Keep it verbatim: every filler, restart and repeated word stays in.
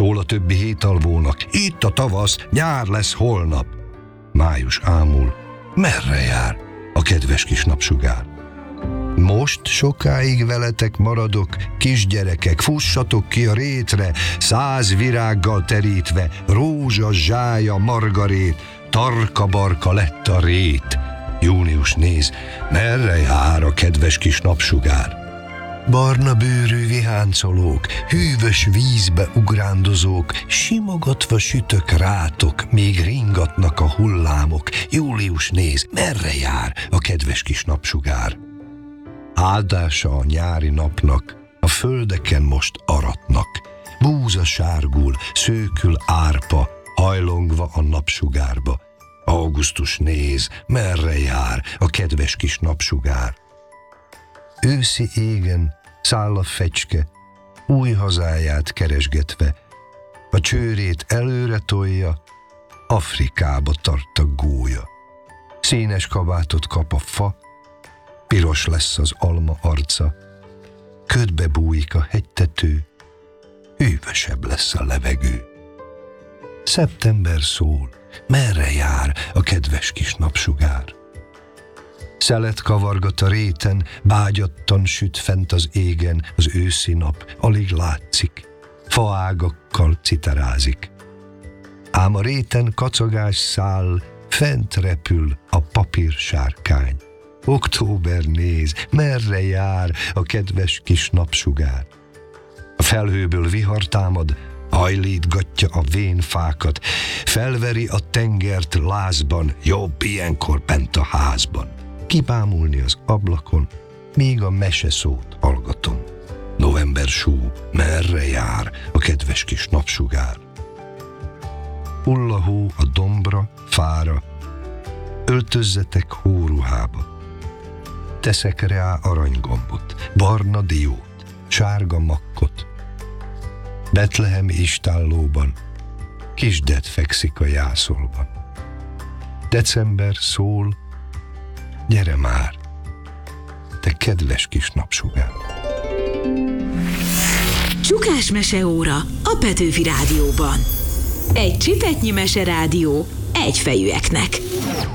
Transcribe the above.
Szól a többi hétalvónak, itt a tavasz, nyár lesz holnap. Május ámul, merre jár a kedves kis napsugár? Most sokáig veletek maradok, kisgyerekek, fussatok ki a rétre, száz virággal terítve, rózsa, zsája, margarét, tarka-barka lett a rét. Június néz, merre jár a kedves kis napsugár? Barna bőrű viháncolók, hűvös vízbe ugrándozók, simogatva sütök rátok, még ringatnak a hullámok. Július néz, merre jár a kedves kis napsugár? Áldása a nyári napnak, a földeken most aratnak. Búza sárgul, szőkül árpa, hajlongva a napsugárba. Augusztus néz, merre jár a kedves kis napsugár? Őszi égen száll a fecske, új hazáját keresgetve, a csőrét előre tolja, Afrikába tart a gólya. Színes kabátot kap a fa, piros lesz az alma arca, ködbe bújik a hegytető, hűvösebb lesz a levegő. Szeptember szól, merre jár a kedves kis napsugár? Szelet kavargat a réten, bágyattan süt fent az égen, az őszi nap alig látszik, faágakkal citerázik. Ám a réten kacagás száll, fent repül a papírsárkány. Október néz, merre jár a kedves kis napsugár? A felhőből vihar támad, hajlítgatja a vén fákat, felveri a tengert lázban, jobb ilyenkor bent a házban. Kibámulni az ablakon, míg a meseszót hallgatom. November sú, merre jár a kedves kis napsugár? Hull a hó a dombra, fára, öltözzetek hóruhába. Teszek rá aranygombot, barna diót, sárga makkot. Betlehem istállóban kisdet fekszik a jászolban. December szól, gyere már, te kedves kis napsugár! Csukás meseóra a Petőfi Rádióban. Egy csipetnyi meserádió egyfejűeknek.